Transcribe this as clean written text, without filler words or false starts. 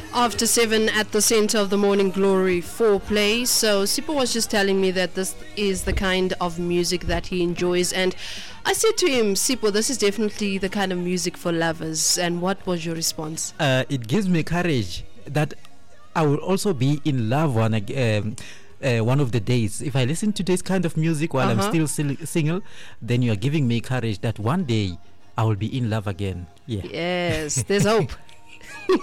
After 7 at the center of the Morning Glory foreplay. So Sipho was just telling me that this is the kind of music that he enjoys, and I said to him, Sipho, this is definitely the kind of music for lovers. And what was your response? It gives me courage that I will also be in love one of the days. If I listen to this kind of music while I'm still single, then you are giving me courage that one day I will be in love again. Yeah. Yes, there's hope.